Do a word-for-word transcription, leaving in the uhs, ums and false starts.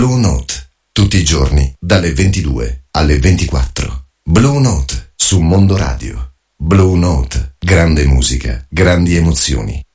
Blue Note, tutti i giorni dalle ventidue alle ventiquattro. Blue Note su Mondo Radio. Blue Note, grande musica, grandi emozioni.